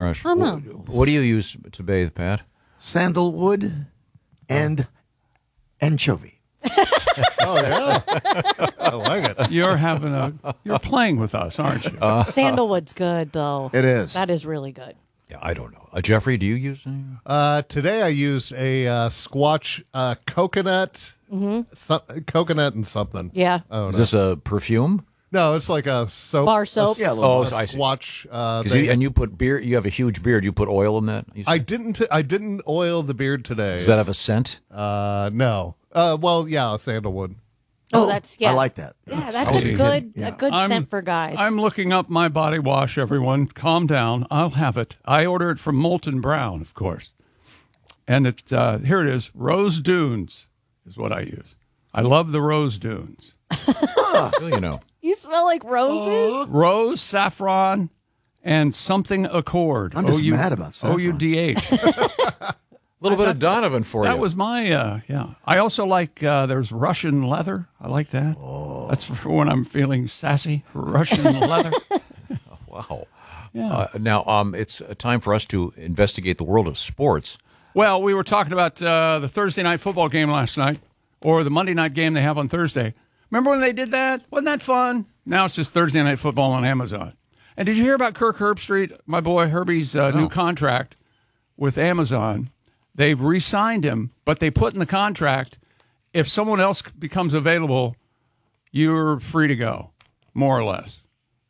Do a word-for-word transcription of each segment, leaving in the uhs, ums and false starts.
fresh. Oh, no. What do you use to bathe, Pat? Sandalwood and anchovy. Oh, yeah. I like it. You're having a, you're playing with us, aren't you? Uh, Sandalwood's good, though. It is. That is really good. Yeah, I don't know. Uh, Jeffrey, do you use any? Uh, today I used a uh, Squatch uh, coconut, Mm-hmm. so, coconut and something. Yeah. Oh, Is no. this a perfume? No, it's like a soap. Bar soap? A, yeah, Oh, a I see. Squatch. Uh, 'Cause thing. you, and you put beard. You have a huge beard. You put oil in that. You I said? didn't. I didn't oil the beard today. Does that have a scent? Uh, no. Uh, well, yeah, sandalwood. Oh, that's, yeah. I like that. Yeah, that's Okay. a good, Yeah. a good I'm- scent for guys. I'm looking up my body wash, everyone. Calm down. I'll have it. I order it from Molten Brown, of course. And it uh, here it is. Rose Dunes is what I use. I love the Rose Dunes. Well, you know. You smell like roses? Rose, saffron, and something accord. I'm just O U mad about saffron. O U D H. A little bit of Donovan for you. That was my, uh, yeah. I also like, uh, there's Russian leather. I like that. Oh. That's for when I'm feeling sassy. Russian leather. Wow. Yeah. Uh, now, um, it's uh, time for us to investigate the world of sports. Well, we were talking about uh, the Thursday night football game last night, or the Monday night game they have on Thursday. Remember when they did that? Wasn't that fun? Now it's just Thursday night football on Amazon. And did you hear about Kirk Herbstreit, my boy Herbie's uh, No. new contract with Amazon? They've re-signed him, but they put in the contract, if someone else becomes available, you're free to go, more or less.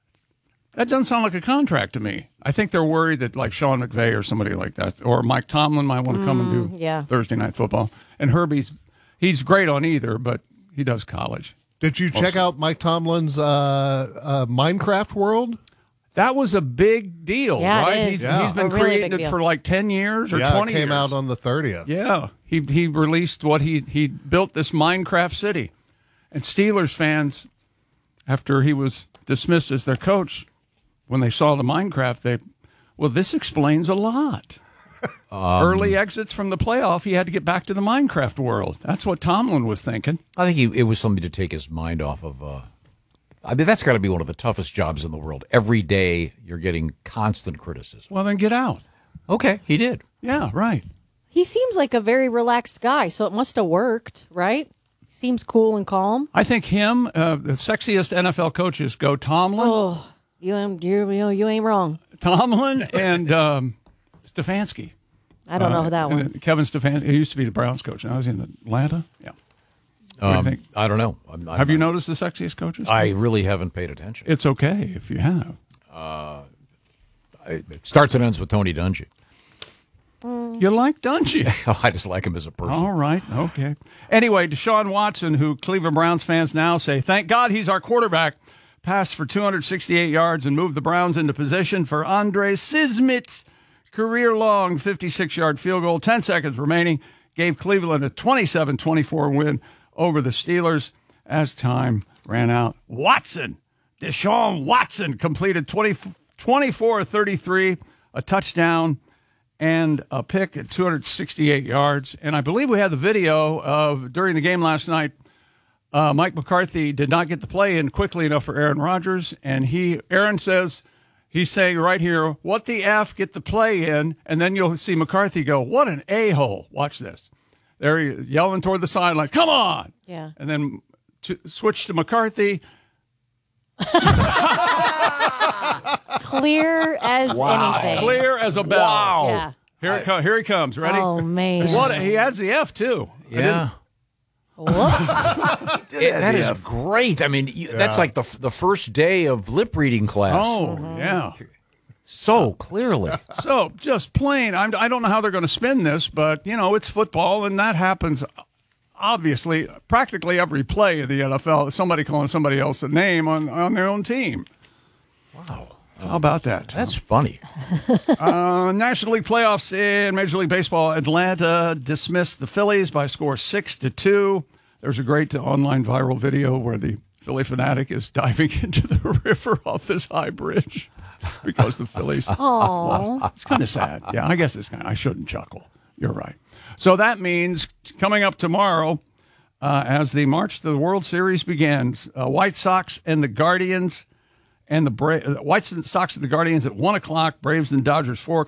That doesn't sound like a contract to me. I think they're worried that like Sean McVay or somebody like that, or Mike Tomlin might want to come and do yeah. Thursday night football. And Herbie's, he's great on either, but he does college. Did you check out Mike Tomlin's uh, uh, Minecraft world? That was a big deal, Yeah, it right? is. He's, Yeah. he's been A really creating big it deal. for like ten years or yeah, twenty it came years. out on the thirtieth. Yeah, he he released what he he built this Minecraft city, and Steelers fans, after he was dismissed as their coach, when they saw the Minecraft, they, well, this explains a lot. Um, Early exits from the playoff, he had to get back to the Minecraft world. That's what Tomlin was thinking. I think he, it was something to take his mind off of. Uh, I mean, that's got to be one of the toughest jobs in the world. Every day you're getting constant criticism. Well, then get out. Okay, he did. Yeah, right. He seems like a very relaxed guy, so it must have worked, right? Seems cool and calm. I think him, uh, the sexiest N F L coaches go Tomlin, Oh, you ain't, you, you, you ain't wrong. Tomlin, and um, Stefanski. I don't know Uh, that one. and Kevin Stefanski. He used to be the Browns coach. Now he's in Atlanta. Yeah. What do you Um, think? I don't know. I'm, I'm Have you not- noticed the sexiest coaches? I really haven't paid attention. It's okay if you have. It starts and ends with Tony Dungy. You like Dungy. I just like him as a person. All right. Okay. Anyway, Deshaun Watson, who Cleveland Browns fans now say, thank God he's our quarterback, passed for two hundred sixty-eight yards and moved the Browns into position for Andre Sismit's career-long fifty-six-yard field goal. Ten seconds remaining. Gave Cleveland a twenty-seven twenty-four win over the Steelers as time ran out. Watson, Deshaun Watson completed twenty, twenty-four of thirty-three, a touchdown, and a pick at two hundred sixty-eight yards. And I believe we had the video of during the game last night. Uh, Mike McCarthy did not get the play in quickly enough for Aaron Rodgers, and he Aaron says he's saying right here, "What the f? Get the play in," and then you'll see McCarthy go, "What an a-hole!" Watch this. There he is, yelling toward the sideline, "Come on!" Yeah. And then to, switch to McCarthy. Clear as anything. Clear as a bell. Wow. Yeah. Here it co- here he comes. Ready? Oh, man. What? He adds the F too. I didn't- Yeah. Whoop. It- that is great. I mean, you, that's like the the first day of lip reading class. Oh, yeah. So clearly. So just plain, I'm, I don't know how they're going to spin this, but, you know, it's football, and that happens, obviously, practically every play of the N F L. Somebody calling somebody else a name on, on their own team. Wow. How about that? That's funny. Uh, National League playoffs in Major League Baseball. Atlanta dismissed the Phillies by a score six to two. There's a great online viral video where the Philly fanatic is diving into the river off this high bridge because the Phillies. Oh. It's kind of sad. Yeah, I guess it's kind of, I shouldn't chuckle. You're right. So that means coming up tomorrow, uh, as the March to the World Series begins, uh, White Sox and the Guardians, and the Bra- White Sox and the Guardians at one o'clock, Braves and Dodgers four o'clock.